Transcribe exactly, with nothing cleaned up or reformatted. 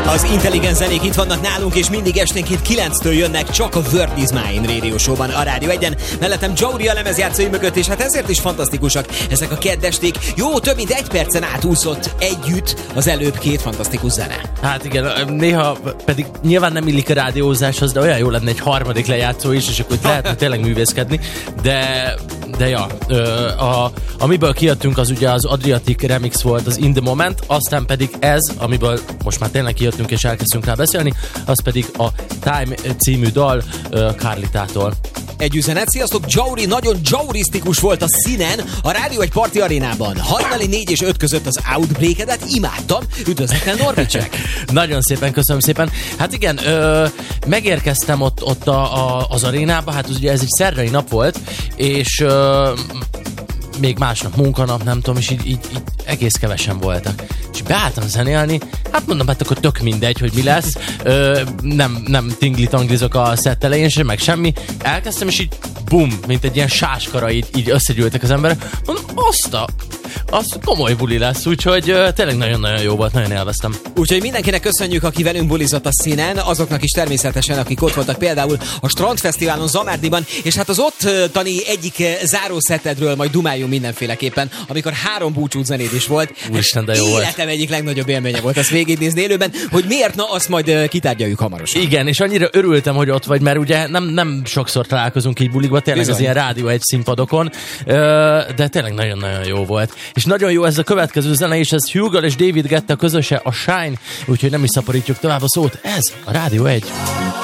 Az intelligens zenék itt vannak nálunk, és mindig esténként kilenctől jönnek csak a Word is Mine Radio Show-ban a Rádió egyen. Mellettem Jory a lemezjátszói mögött, és hát ezért is fantasztikusak ezek a keddesték. Jó, több mint egy percen átúszott együtt az előbb két fantasztikus zene. Hát igen, néha pedig nyilván nem illik a rádiózáshoz, de olyan jó lenne egy harmadik lejátszó is, és akkor lehetne tényleg művészkedni. De, de ja, a, amiből kijöttünk, az ugye az Adriatic remix volt, az In The Moment, aztán pedig ez, amiből most már tényleg kijöttünk és elkezdtünk rá beszélni, az pedig a Time című dal Carlitától. Egy üzenet, sziasztok, Jory nagyon jawrisztikus volt a színen a Rádió egy Parti Arénában. Hajnali négy és öt között az Outbreak-edet imádtam. Üdvözletlen Norbicsek! Nagyon szépen, köszönöm szépen. Hát igen, ö, megérkeztem ott, ott a, a, az arénába, hát ugye ez egy szerdai nap volt, és ö, még másnap munkanap, nem tudom, és így, így, így egész kevesen voltak. És beálltam zenélni, hát mondom, hát akkor tök mindegy, hogy mi lesz. Ö, nem, nem tingli-tanglizok a szett elején sem, meg semmi. Elkezdtem, és így bum, mint egy ilyen sáskara, így, így összegyűltek az emberek. Mondom, azt a... az komoly buli lesz, úgyhogy uh, tényleg nagyon-nagyon jó volt, nagyon élveztem. Úgyhogy mindenkinek köszönjük, aki velünk bulizott a színen, azoknak is természetesen, akik ott voltak például a Strandfesztiválon Zamárdiban, és hát az ottani egyik zárószettedről majd dumáljunk mindenféleképpen, amikor három búcsút zenéd is volt. Úristen, de jó Életem volt. egyik legnagyobb élménye volt azt végignézni élőben, hogy miért, na azt majd kitárgyaljuk hamarosan. Igen, és annyira örültem, hogy ott vagy, mert ugye nem, nem sokszor találkozunk így bulikba, tényleg Bizony. az ilyen Rádió egy színpadokon, de tényleg nagyon-nagyon jó volt. És nagyon jó ez a következő zene, és ez Hugo és David Guetta közöse, a Shine, úgyhogy nem is szaporítjuk tovább a szót, ez a Rádió egy.